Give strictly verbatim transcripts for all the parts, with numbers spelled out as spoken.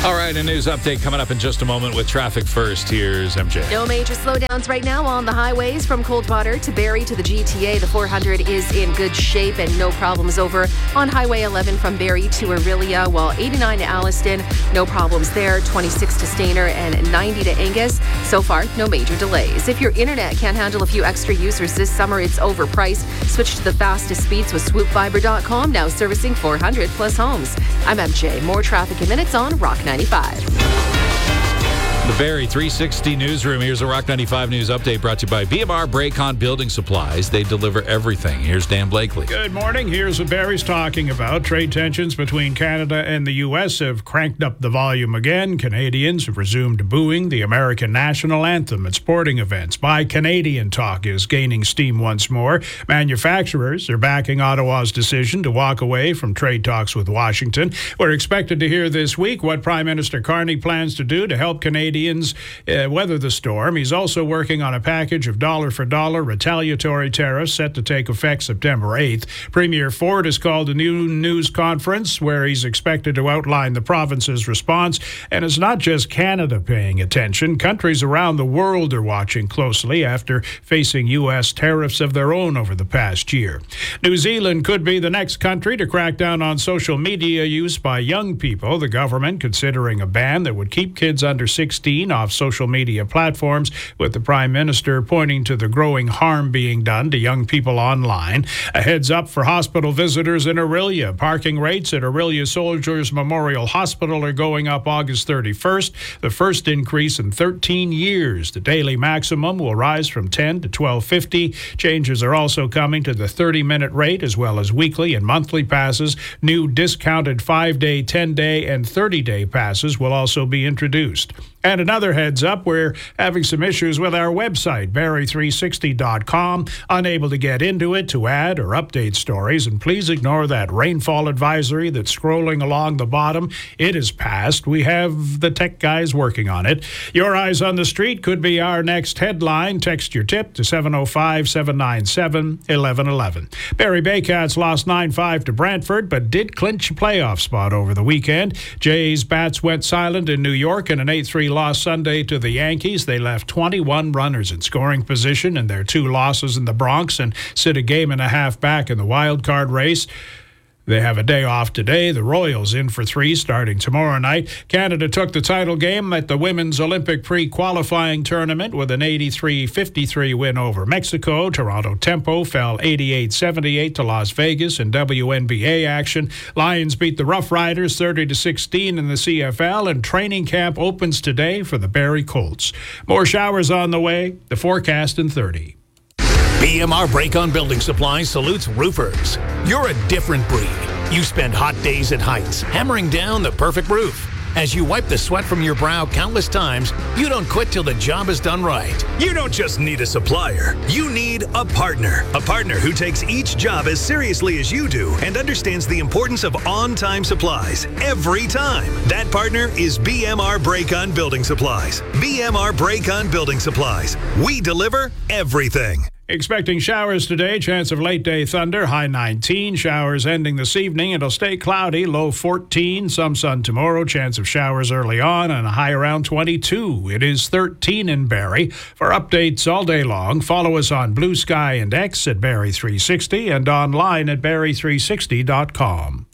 All right, a news update coming up in just a moment with traffic first. Here's M J. No major slowdowns right now on the highways from Coldwater to Barrie to the G T A. The four hundred is in good shape and no problems over on Highway eleven from Barrie to Orillia, while eighty-nine to Alliston, no problems there. twenty-six to Stayner and ninety to Angus. So far, no major delays. If your internet can't handle a few extra users this summer, it's overpriced. Switch to the fastest speeds with swoop fiber dot com, now servicing four hundred plus homes. I'm M J. More traffic in minutes on Rock ninety-five. The Barrie three sixty Newsroom. Here's a Rock ninety-five News update brought to you by B M R Braycon Building Supplies. They deliver everything. Here's Dan Blakely. Good morning. Here's what Barrie's talking about. Trade tensions between Canada and the U S have cranked up the volume again. Canadians have resumed booing the American national anthem at sporting events. Buy Canadian talk is gaining steam once more. Manufacturers are backing Ottawa's decision to walk away from trade talks with Washington. We're expected to hear this week what Prime Minister Carney plans to do to help Canadians Uh, weather the storm. He's also working on a package of dollar-for-dollar retaliatory tariffs set to take effect September eighth. Premier Ford has called a new news conference where he's expected to outline the province's response. And it's not just Canada paying attention. Countries around the world are watching closely after facing U S tariffs of their own over the past year. New Zealand could be the next country to crack down on social media use by young people. The government considering a ban that would keep kids under sixteen off social media platforms, with the Prime Minister pointing to the growing harm being done to young people online. A heads up for hospital visitors in Orillia. Parking rates at Orillia Soldiers Memorial Hospital are going up August thirty-first, the first increase in thirteen years. The daily maximum will rise from ten to twelve fifty. Changes are also coming to the thirty-minute rate as well as weekly and monthly passes. New discounted five-day, ten-day, and thirty-day passes will also be introduced. And another heads up, we're having some issues with our website, Barrie three sixty dot com. Unable to get into it to add or update stories. And please ignore that rainfall advisory that's scrolling along the bottom. It is passed. We have the tech guys working on it. Your Eyes on the Street could be our next headline. Text your tip to seven oh five, seven nine seven, one one one one. Barrie Baycats lost nine five to Brantford, but did clinch a playoff spot over the weekend. Jays bats went silent in New York in an eight three lost Sunday to the Yankees. They left twenty-one runners in scoring position in their two losses in the Bronx and sit a game and a half back in the wild card race. They have a day off today. The Royals in for three starting tomorrow night. Canada took the title game at the Women's Olympic pre-qualifying tournament with an eighty-three fifty-three win over Mexico. Toronto Tempo fell eighty-eight seventy-eight to Las Vegas in W N B A action. Lions beat the Rough Riders thirty to sixteen in the C F L, and training camp opens today for the Barrie Colts. More showers on the way. The forecast in thirty. B M R Braycon Building Supplies salutes roofers. You're a different breed. You spend hot days at Heights hammering down the perfect roof. As you wipe the sweat from your brow countless times, you don't quit till the job is done right. You don't just need a supplier. You need a partner. A partner who takes each job as seriously as you do and understands the importance of on-time supplies every time. That partner is B M R Braycon Building Supplies. B M R Braycon Building Supplies. We deliver everything. Expecting showers today, chance of late-day thunder, high nineteen. Showers ending this evening. It'll stay cloudy, low fourteen. Some sun tomorrow, chance of showers early on, and a high around twenty-two. It is thirteen in Barrie. For updates all day long, follow us on Blue Sky and X at Barrie three sixty and online at Barrie three sixty dot com.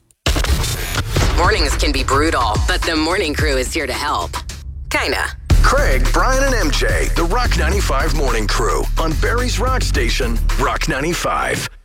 Mornings can be brutal, but the morning crew is here to help. Kinda. Craig, Brian, and M J, the Rock ninety-five Morning Crew on Barrie's Rock Station, Rock ninety-five.